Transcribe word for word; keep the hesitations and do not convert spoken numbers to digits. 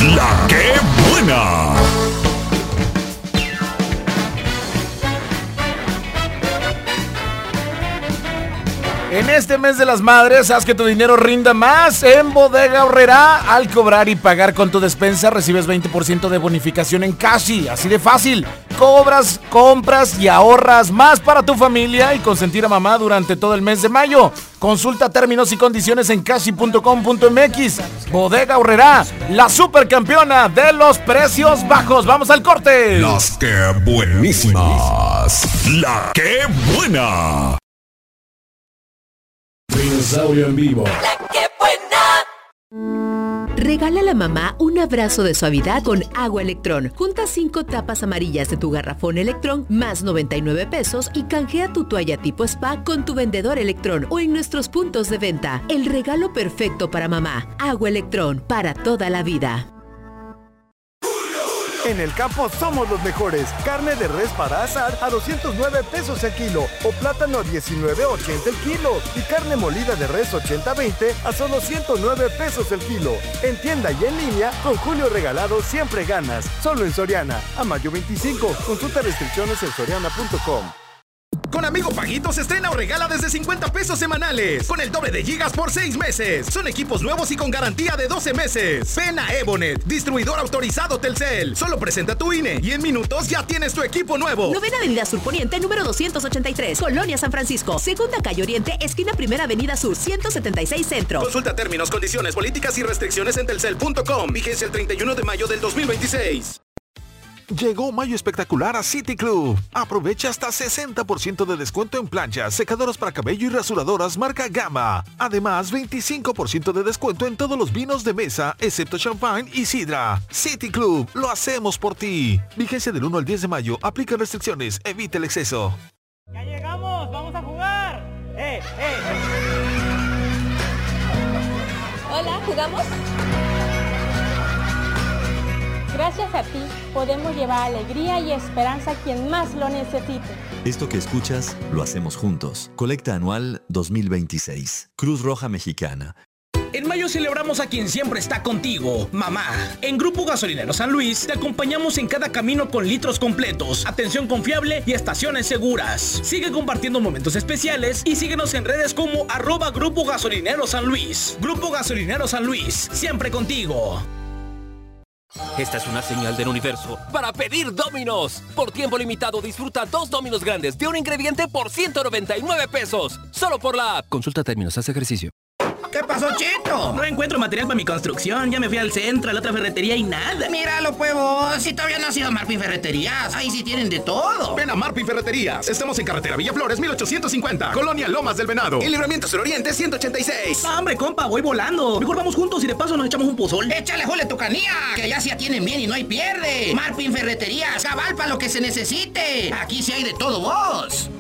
La que buena. En este mes de las madres, haz que tu dinero rinda más en Bodega Aurrerá. Al cobrar y pagar con tu despensa, recibes veinte por ciento de bonificación en Cashi. Así de fácil. Cobras, compras y ahorras más para tu familia y consentir a mamá durante todo el mes de mayo. Consulta términos y condiciones en cashi punto com punto m x. Bodega Aurrerá, la supercampeona de los precios bajos. ¡Vamos al corte! Las que buenísimas. La que buena. Dinosaurio en vivo. ¡La que buena! Regálale a mamá un abrazo de suavidad con Agua Electrón. Junta cinco tapas amarillas de tu garrafón Electrón más noventa y nueve pesos y canjea tu toalla tipo spa con tu vendedor Electrón o en nuestros puntos de venta. El regalo perfecto para mamá. Agua Electrón, para toda la vida. En el campo somos los mejores. Carne de res para asar a doscientos nueve pesos el kilo o plátano a diecinueve ochenta el kilo y carne molida de res ochenta veinte a solo ciento nueve pesos el kilo. En tienda y en línea, con Julio Regalado siempre ganas. Solo en Soriana. A mayo veinticinco. Consulta restricciones en soriana punto com. Con Amigo Paguitos estrena o regala desde cincuenta pesos semanales. Con el doble de gigas por seis meses. Son equipos nuevos y con garantía de doce meses. Ven a Ebonet, distribuidor autorizado Telcel. Solo presenta tu I N E y en minutos ya tienes tu equipo nuevo. Novena Avenida Sur Poniente, número doscientos ochenta y tres. Colonia San Francisco. Segunda Calle Oriente, esquina Primera Avenida Sur, ciento setenta y seis Centro. Consulta términos, condiciones, políticas y restricciones en telcel punto com. Vigencia el treinta y uno de mayo del dos mil veintiséis. Llegó Mayo Espectacular a City Club. Aprovecha hasta sesenta por ciento de descuento en planchas, secadoras para cabello y rasuradoras marca Gama. Además, veinticinco por ciento de descuento en todos los vinos de mesa, excepto champán y sidra. City Club, lo hacemos por ti. Vigencia del uno al diez de mayo. Aplica restricciones. Evita el exceso. ¡Ya llegamos! ¡Vamos a jugar! ¡Eh, eh! Hola, ¿jugamos? Gracias a ti, podemos llevar alegría y esperanza a quien más lo necesite. Esto que escuchas, lo hacemos juntos. Colecta anual dos mil veintiséis. Cruz Roja Mexicana. En mayo celebramos a quien siempre está contigo, mamá. En Grupo Gasolinero San Luis te acompañamos en cada camino con litros completos, atención confiable y estaciones seguras. Sigue compartiendo momentos especiales y síguenos en redes como arroba Grupo Gasolinero San Luis. Grupo Gasolinero San Luis, siempre contigo. Esta es una señal del universo para pedir Domino's. Por tiempo limitado disfruta dos Domino's grandes de un ingrediente por ciento noventa y nueve pesos. Solo por la app. Consulta términos, haz ejercicio. ¿Qué pasó, Cheto? No encuentro material para mi construcción. Ya me fui al centro, a la otra ferretería y nada. Míralo, puevo. Si todavía no has ido a Marpin Ferreterías. Ahí sí tienen de todo. Ven a Marpin Ferreterías. Estamos en carretera Villaflores mil ochocientos cincuenta, Colonia Lomas del Venado. En Libramiento Suroriente ciento ochenta y seis. No, hombre, compa, voy volando. Mejor vamos juntos y de paso nos echamos un pozol. Échale jole tu canía, que allá sí tienen bien y no hay pierde. Marpin Ferreterías, cabal para lo que se necesite. Aquí sí hay de todo, vos.